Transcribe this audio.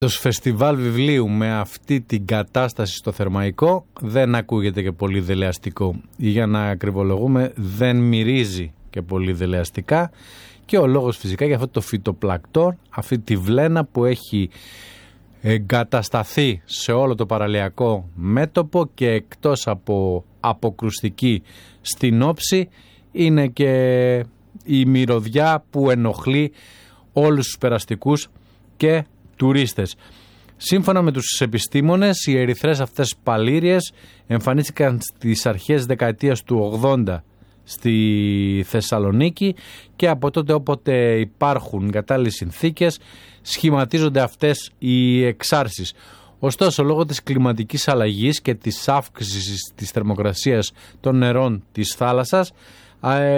Το φεστιβάλ βιβλίου με αυτή την κατάσταση στο Θερμαϊκό δεν ακούγεται και πολύ δελεαστικό. Για να ακριβολογούμε, δεν μυρίζει και πολύ δελεαστικά. Και ο λόγος φυσικά για αυτό το φυτοπλακτόν, αυτή τη βλένα που έχει εγκατασταθεί σε όλο το παραλιακό μέτωπο και εκτός από αποκρουστική στην όψη, είναι και η μυρωδιά που ενοχλεί όλους τους περαστικούς και τουρίστες. Σύμφωνα με τους επιστήμονες, οι ερυθρές αυτές παλήριες εμφανίστηκαν στις αρχές δεκαετίας του 80 στη Θεσσαλονίκη και από τότε όποτε υπάρχουν κατάλληλες συνθήκες σχηματίζονται αυτές οι εξάρσεις. Ωστόσο, λόγω της κλιματικής αλλαγής και της αύξησης της θερμοκρασίας των νερών της θάλασσας,